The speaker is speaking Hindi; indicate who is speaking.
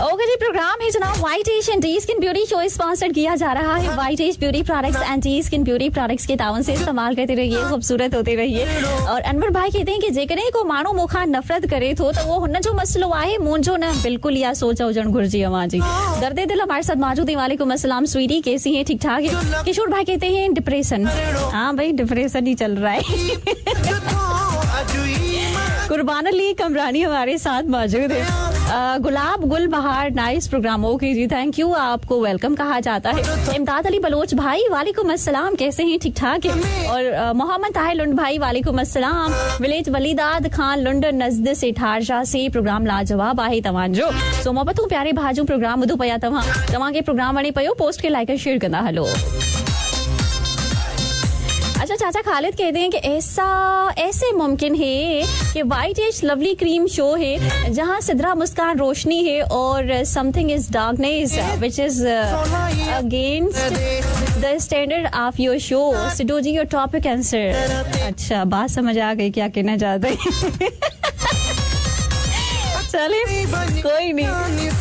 Speaker 1: ओके जी, प्रोग्राम है जनाब white as and D skin beauty show sponsored किया जा रहा है white as beauty products and D skin beauty products के तावन से इस्तेमाल करते रहिए, खूबसूरत होते रहिए। और अनवर भाई कहते हैं कि जेकॾहिं को माण्हू मूंखां नफ़रत करे थो त उहो हुन जो मसलो आहे, मुंहिंजो न। बिल्कुल इहा सोच हुजण घुरिजे अवां जी। दर्दे दिल हमारे साथ मौजूद है। वालेकुम अस्सलाम स्वीटी, कैसी हैं? ठीक ठाक है। किशोर भाई कहते हैं डिप्रेशन। हाँ भाई, डिप्रेशन ही चल रहा है। कुर्बान अली कमरानी हमारे साथ मौजूद है। गुलाब गुल बहार, nice program. Okay ji, thank you, आपको वेलकम कहा जाता है। इमदाद अली बलोच भाई वालेकुम अस्सलाम, कैसे हैं? ठीक ठाक है। और मोहम्मद ताहिर लुंड भाई वालेकुम अस्सलाम। विलेज वलीदाद खान लुंड नज़द से ठारजा से प्रोग्राम लाजवाब आहे तव्हांजो। सो मोहब्बतूं प्यारे भाजू प्रोग्राम ॿुधो पिया तव्हांखे प्रोग्राम वणे पियो, पोस्ट के लाइक शेयर कंदा हलो। अच्छा, चाचा खालिद कहते हैं कि ऐसे मुमकिन है कि white as lovely cream show है जहां सिद्रा मुस्कान रोशनी है और something is darkness which is against the standard of your show. सिडो ji, your topic answer. अच्छा, बात समझ आ गई क्या कहना चाहते हैं। चलिए, कोई नहीं।